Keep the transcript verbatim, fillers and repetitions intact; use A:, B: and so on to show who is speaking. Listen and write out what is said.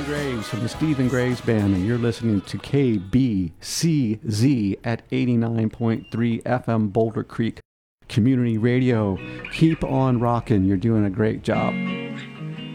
A: Graves from the Stephen Graves Band, and you're listening to K B C Z at eighty-nine point three F M Boulder Creek Community Radio. Keep on rocking. You're doing a great job.